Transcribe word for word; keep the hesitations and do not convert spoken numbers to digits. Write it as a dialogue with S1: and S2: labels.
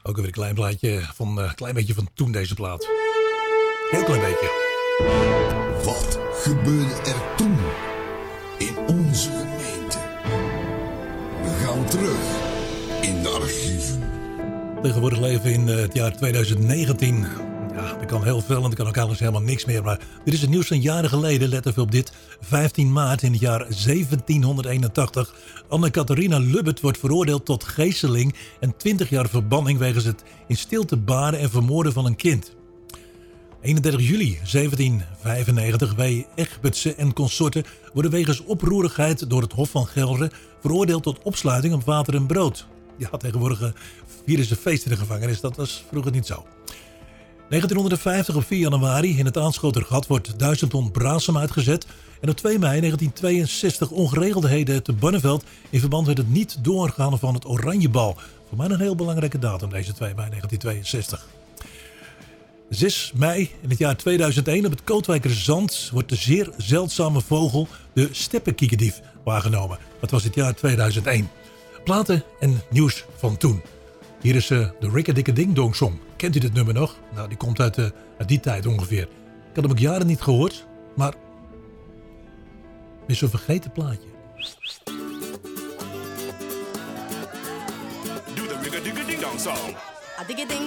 S1: Ook weer een klein plaatje van een uh, klein beetje van toen deze plaat. Heel klein beetje.
S2: Wat gebeurde er toen in onze gemeente? We gaan terug in de archieven.
S1: Tegenwoordig leven in uh, het jaar tweeduizend negentien. Ja, er kan heel veel en er kan ook alles helemaal niks meer. Maar dit is het nieuws van jaren geleden. Let even op dit. vijftien maart in het jaar zeventienhonderdeenentachtig. Anne-Catharina Lubbert wordt veroordeeld tot geesteling en twintig jaar verbanning wegens het in stilte baren en vermoorden van een kind. eenendertig juli zeventienhonderdvijfennegentig. W. Egbertse en consorten worden wegens oproerigheid door het Hof van Gelre veroordeeld tot opsluiting op water en brood. Ja, tegenwoordig vieren ze feest in de gevangenis. Dat was vroeger niet zo. negentienhonderdvijftig op vier januari in het Aanschotergat wordt duizend ton brasem uitgezet. En op twee mei negentienhonderdtweeënzestig ongeregeldheden te Barneveld in verband met het niet doorgaan van het Oranjebal. Voor mij een heel belangrijke datum deze twee mei negentienhonderdtweeënzestig. zes mei in het jaar tweeduizend één op het Kootwijkerzand wordt de zeer zeldzame vogel de steppenkiekendief waargenomen. Dat was het jaar tweeduizend één. Platen en nieuws van toen. Hier is uh, de Rikke Ding Dong Song. Kent u dit nummer nog? Nou, die komt uit, uh, uit die tijd ongeveer. Ik had hem ook jaren niet gehoord, maar is zo'n vergeten plaatje.
S3: Do the Rikke Ding Dong Song.
S4: A digga ding